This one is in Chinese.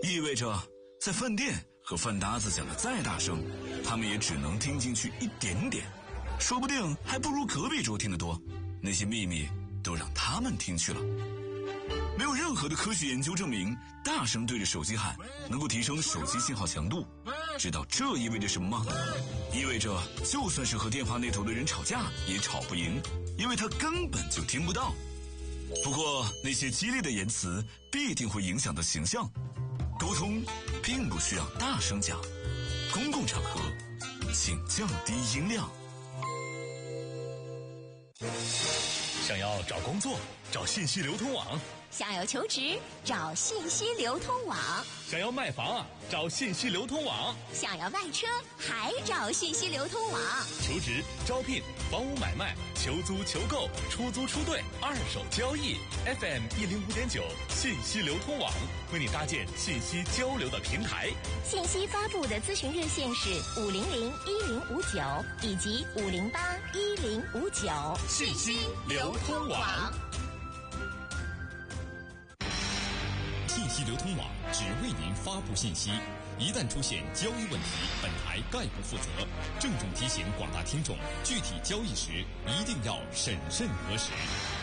意味着在饭店和饭搭子讲的再大声，他们也只能听进去一点点，说不定还不如隔壁桌听得多。那些秘密都让他们听去了。没有任何的科学研究证明大声对着手机喊能够提升手机信号强度。知道这意味着什么吗？意味着就算是和电话那头的人吵架也吵不赢，因为他根本就听不到。不过那些激烈的言辞必定会影响到形象。沟通并不需要大声讲，公共场合请降低音量。 想要找工作，找信息流通网； 想要求职，找信息流通网； 想要卖房，找信息流通网； 想要卖车，还找信息流通网。 求职、招聘、房屋买卖、求租、求购、出租、出兑、二手交易 ，FM 105.9信息流通网为你搭建信息交流的平台。 信息发布的咨询热线是500-1059以及508-1059。 信息流通网。 信息流通网只为您发布信息，一旦出现交易问题，本台概不负责。郑重提醒广大听众，具体交易时一定要审慎核实。